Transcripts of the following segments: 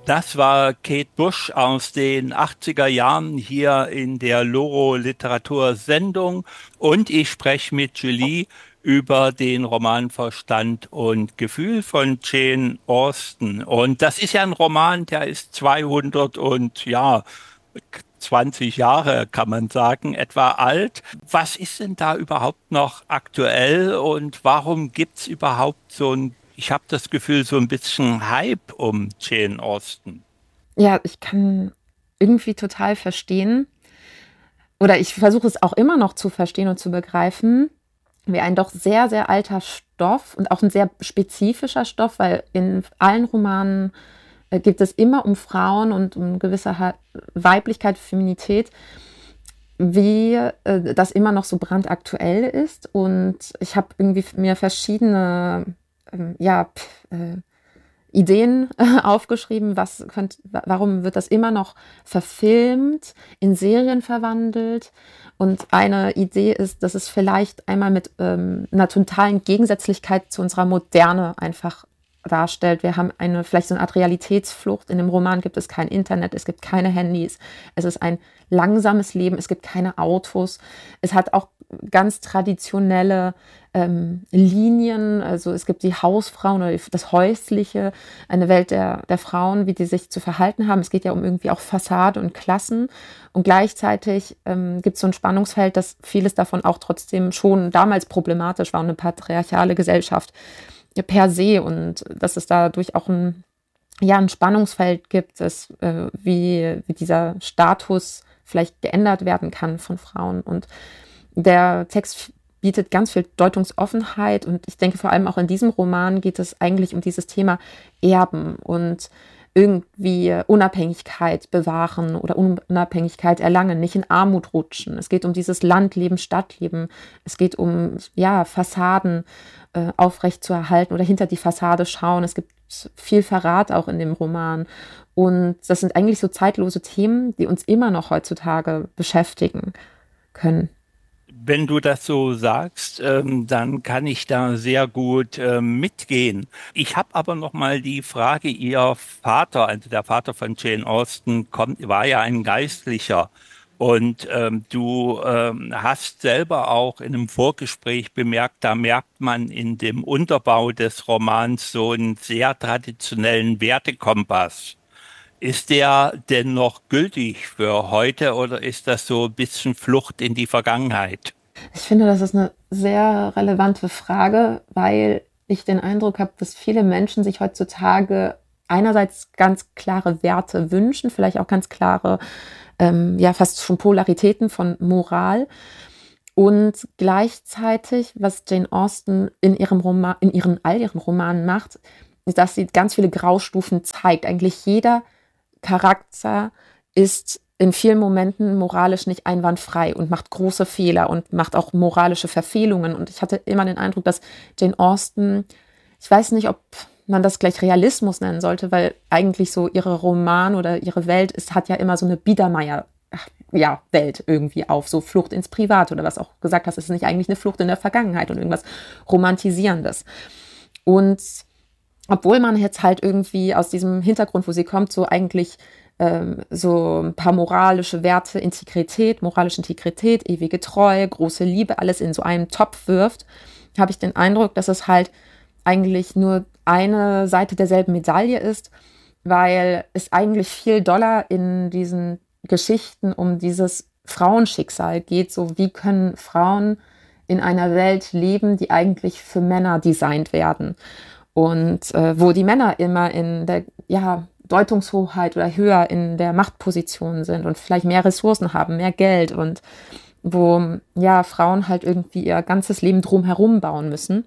Das war Kate Bush aus den 80er Jahren hier in der Loro Literatursendung und ich spreche mit Julie über den Roman Verstand und Gefühl von Jane Austen. Und das ist ja ein Roman, der ist 200 und ja, 20 Jahre, kann man sagen, etwa alt. Was ist denn da überhaupt noch aktuell und warum gibt's überhaupt so ein, ich habe das Gefühl, so ein bisschen Hype um Jane Austen? Ja, ich kann irgendwie total verstehen oder ich versuche es auch immer noch zu verstehen und zu begreifen, wie ein doch sehr, sehr alter Stoff und auch ein sehr spezifischer Stoff, weil in allen Romanen gibt es immer um Frauen und um gewisse Weiblichkeit, Feminität, wie das immer noch so brandaktuell ist. Und ich habe irgendwie mir verschiedene ja, Ideen aufgeschrieben, warum wird das immer noch verfilmt, in Serien verwandelt. Und eine Idee ist, dass es vielleicht einmal mit einer totalen Gegensätzlichkeit zu unserer Moderne einfach darstellt. Wir haben vielleicht so eine Art Realitätsflucht. In dem Roman gibt es kein Internet, es gibt keine Handys, es ist ein langsames Leben, es gibt keine Autos. Es hat auch ganz traditionelle Linien, also es gibt die Hausfrauen oder das Häusliche, eine Welt der Frauen, wie die sich zu verhalten haben. Es geht ja um irgendwie auch Fassade und Klassen und gleichzeitig gibt es so ein Spannungsfeld, dass vieles davon auch trotzdem schon damals problematisch war und eine patriarchale Gesellschaft per se und dass es dadurch auch ein Spannungsfeld gibt, wie dieser Status vielleicht geändert werden kann von Frauen. Und der Text bietet ganz viel Deutungsoffenheit und ich denke vor allem auch in diesem Roman geht es eigentlich um dieses Thema Erben und irgendwie Unabhängigkeit bewahren oder Unabhängigkeit erlangen, nicht in Armut rutschen. Es geht um dieses Landleben, Stadtleben. Es geht um Fassaden aufrecht zu erhalten oder hinter die Fassade schauen. Es gibt viel Verrat auch in dem Roman. Und das sind eigentlich so zeitlose Themen, die uns immer noch heutzutage beschäftigen können. Wenn du das so sagst, dann kann ich da sehr gut mitgehen. Ich habe aber noch mal die Frage, Ihr Vater, also der Vater von Jane Austen, war ja ein Geistlicher. Und du hast selber auch in einem Vorgespräch bemerkt, da merkt man in dem Unterbau des Romans so einen sehr traditionellen Wertekompass. Ist der denn noch gültig für heute oder ist das so ein bisschen Flucht in die Vergangenheit? Ich finde, das ist eine sehr relevante Frage, weil ich den Eindruck habe, dass viele Menschen sich heutzutage einerseits ganz klare Werte wünschen, vielleicht auch ganz klare, ja, fast schon Polaritäten von Moral. Und gleichzeitig, was Jane Austen in all ihren Romanen macht, ist, dass sie ganz viele Graustufen zeigt. Eigentlich jeder Charakter ist in vielen Momenten moralisch nicht einwandfrei und macht große Fehler und macht auch moralische Verfehlungen. Und ich hatte immer den Eindruck, dass Jane Austen, ich weiß nicht, ob man das gleich Realismus nennen sollte, weil eigentlich so ihre Roman oder ihre Welt hat ja immer so eine Biedermeier, ja, Welt irgendwie auf, so Flucht ins Private oder was auch gesagt hast, es ist nicht eigentlich eine Flucht in der Vergangenheit und irgendwas Romantisierendes. Und obwohl man jetzt halt irgendwie aus diesem Hintergrund, wo sie kommt, so eigentlich so ein paar moralische Werte, moralische Integrität, ewige Treue, große Liebe, alles in so einen Topf wirft, habe ich den Eindruck, dass es halt eigentlich nur eine Seite derselben Medaille ist, weil es eigentlich viel doller in diesen Geschichten um dieses Frauenschicksal geht. So, wie können Frauen in einer Welt leben, die eigentlich für Männer designt werden? Und wo die Männer immer in der Deutungshoheit oder höher in der Machtposition sind und vielleicht mehr Ressourcen haben, mehr Geld und wo Frauen halt irgendwie ihr ganzes Leben drumherum bauen müssen.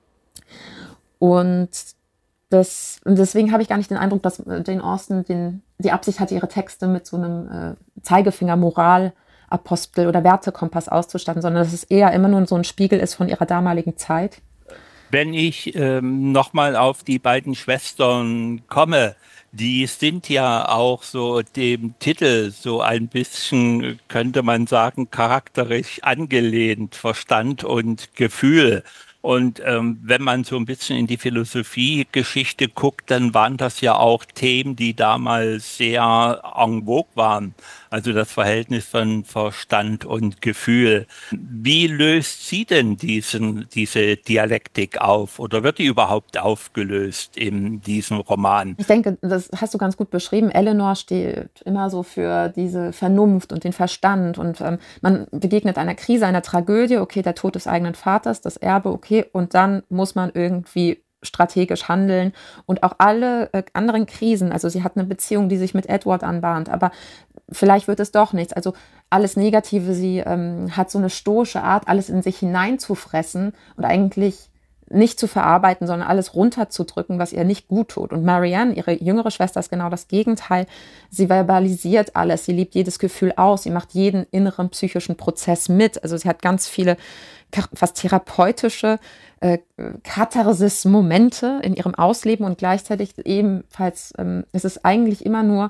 Und deswegen habe ich gar nicht den Eindruck, dass Jane Austen die Absicht hatte, ihre Texte mit so einem Zeigefinger Moralapostel oder Wertekompass auszustatten, sondern dass es eher immer nur so ein Spiegel ist von ihrer damaligen Zeit. Wenn ich nochmal auf die beiden Schwestern komme, die sind ja auch so dem Titel so ein bisschen, könnte man sagen, charakterisch angelehnt, Verstand und Gefühl. Und wenn man so ein bisschen in die Philosophiegeschichte guckt, dann waren das ja auch Themen, die damals sehr en vogue waren. Also das Verhältnis von Verstand und Gefühl. Wie löst sie denn diese Dialektik auf oder wird die überhaupt aufgelöst in diesem Roman? Ich denke, das hast du ganz gut beschrieben. Eleanor steht immer so für diese Vernunft und den Verstand. Und man begegnet einer Krise, einer Tragödie, okay, der Tod des eigenen Vaters, das Erbe, okay, und dann muss man irgendwie strategisch handeln. Und auch alle anderen Krisen, also sie hat eine Beziehung, die sich mit Edward anbahnt, aber vielleicht wird es doch nichts. Also alles Negative, sie hat so eine stoische Art, alles in sich hineinzufressen und eigentlich nicht zu verarbeiten, sondern alles runterzudrücken, was ihr nicht gut tut. Und Marianne, ihre jüngere Schwester, ist genau das Gegenteil. Sie verbalisiert alles, sie liebt jedes Gefühl aus, sie macht jeden inneren psychischen Prozess mit. Also sie hat ganz viele fast therapeutische Katharsis-Momente in ihrem Ausleben und gleichzeitig ebenfalls ist es eigentlich immer nur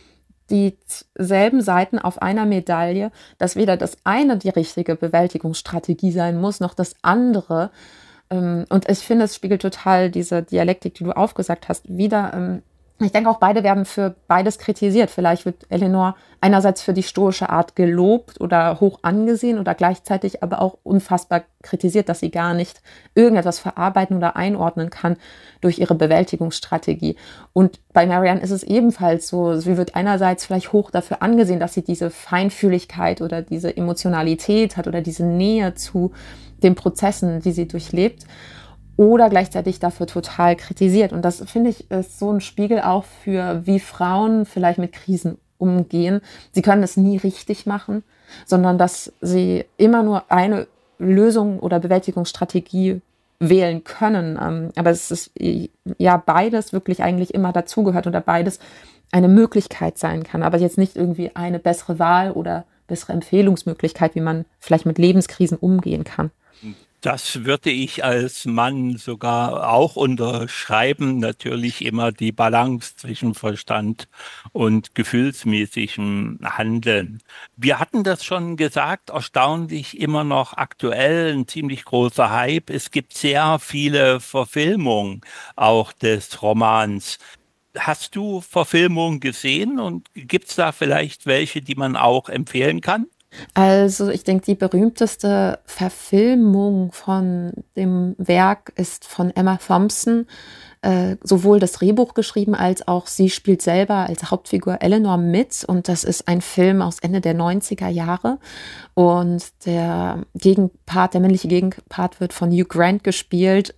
dieselben Seiten auf einer Medaille, dass weder das eine die richtige Bewältigungsstrategie sein muss, noch das andere. Und ich finde, es spiegelt total diese Dialektik, die du aufgesagt hast, wieder. Ich denke auch, beide werden für beides kritisiert. Vielleicht wird Eleanor einerseits für die stoische Art gelobt oder hoch angesehen oder gleichzeitig aber auch unfassbar kritisiert, dass sie gar nicht irgendetwas verarbeiten oder einordnen kann durch ihre Bewältigungsstrategie. Und bei Marianne ist es ebenfalls so, sie wird einerseits vielleicht hoch dafür angesehen, dass sie diese Feinfühligkeit oder diese Emotionalität hat oder diese Nähe zu den Prozessen, die sie durchlebt, oder gleichzeitig dafür total kritisiert. Und das, finde ich, ist so ein Spiegel auch für, wie Frauen vielleicht mit Krisen umgehen. Sie können es nie richtig machen, sondern dass sie immer nur eine Lösung oder Bewältigungsstrategie wählen können. Aber es ist ja beides wirklich eigentlich immer dazugehört oder beides eine Möglichkeit sein kann, aber jetzt nicht irgendwie eine bessere Wahl oder bessere Empfehlungsmöglichkeit, wie man vielleicht mit Lebenskrisen umgehen kann. Das würde ich als Mann sogar auch unterschreiben. Natürlich immer die Balance zwischen Verstand und gefühlsmäßigem Handeln. Wir hatten das schon gesagt, erstaunlich immer noch aktuell, ein ziemlich großer Hype. Es gibt sehr viele Verfilmungen auch des Romans. Hast du Verfilmungen gesehen und gibt es da vielleicht welche, die man auch empfehlen kann? Also ich denke, die berühmteste Verfilmung von dem Werk ist von Emma Thompson. Sowohl das Drehbuch geschrieben, als auch sie spielt selber als Hauptfigur Eleanor mit. Und das ist ein Film aus Ende der 90er Jahre. Und der Gegenpart, der männliche Gegenpart wird von Hugh Grant gespielt.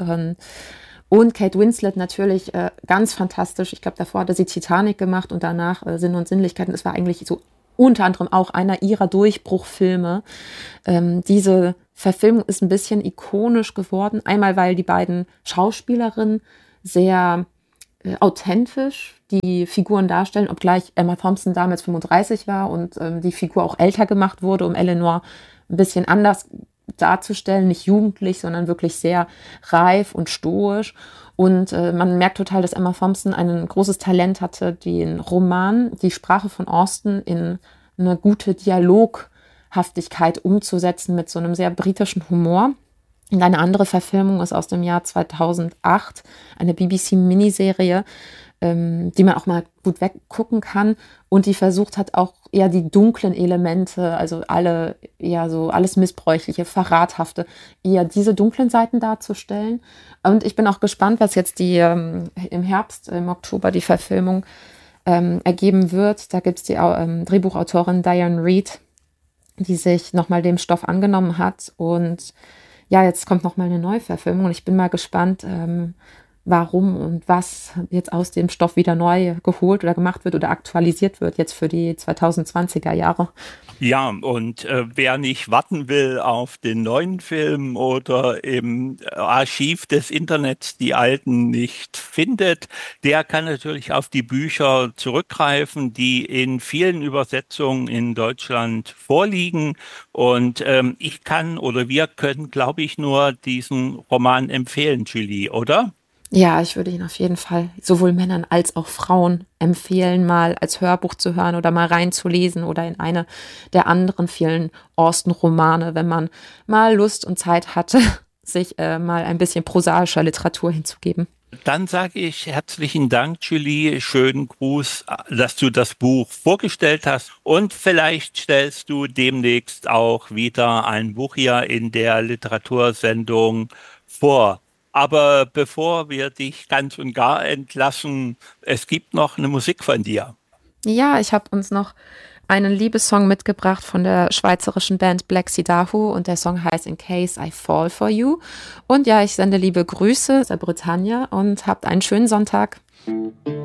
Und Kate Winslet natürlich ganz fantastisch. Ich glaube, davor hatte sie Titanic gemacht und danach Sinn und Sinnlichkeiten. Es war eigentlich so unter anderem auch einer ihrer Durchbruchfilme. Diese Verfilmung ist ein bisschen ikonisch geworden. Einmal, weil die beiden Schauspielerinnen sehr authentisch die Figuren darstellen, obgleich Emma Thompson damals 35 war und die Figur auch älter gemacht wurde, um Eleanor ein bisschen anders darzustellen, nicht jugendlich, sondern wirklich sehr reif und stoisch. Und man merkt total, dass Emma Thompson ein großes Talent hatte, den Roman, die Sprache von Austen in eine gute Dialoghaftigkeit umzusetzen mit so einem sehr britischen Humor. Und eine andere Verfilmung ist aus dem Jahr 2008, eine BBC-Miniserie, die man auch mal gut weggucken kann und die versucht hat, auch eher die dunklen Elemente, also alle, ja, so alles Missbräuchliche, Verrathafte, eher diese dunklen Seiten darzustellen. Und ich bin auch gespannt, was jetzt im Herbst, im Oktober die Verfilmung ergeben wird. Da gibt es die Drehbuchautorin Diane Reid, die sich nochmal dem Stoff angenommen hat. Und ja, jetzt kommt nochmal eine neue Verfilmung und ich bin mal gespannt, warum und was jetzt aus dem Stoff wieder neu geholt oder gemacht wird oder aktualisiert wird, jetzt für die 2020er Jahre. Ja, und wer nicht warten will auf den neuen Film oder im Archiv des Internets die alten nicht findet, der kann natürlich auf die Bücher zurückgreifen, die in vielen Übersetzungen in Deutschland vorliegen. Und ich kann oder wir können, glaube ich, nur diesen Roman empfehlen, Julie, oder? Ja, ich würde ihn auf jeden Fall sowohl Männern als auch Frauen empfehlen, mal als Hörbuch zu hören oder mal reinzulesen oder in eine der anderen vielen Austen-Romane, wenn man mal Lust und Zeit hatte, sich mal ein bisschen prosaischer Literatur hinzugeben. Dann sage ich herzlichen Dank, Julie. Schönen Gruß, dass du das Buch vorgestellt hast. Und vielleicht stellst du demnächst auch wieder ein Buch hier in der Literatursendung vor. Aber bevor wir dich ganz und gar entlassen, es gibt noch eine Musik von dir. Ja, ich habe uns noch einen Liebessong mitgebracht von der schweizerischen Band Black Sea Dahu und der Song heißt In Case I Fall For You. Und ja, ich sende liebe Grüße aus der Bretagne und habt einen schönen Sonntag.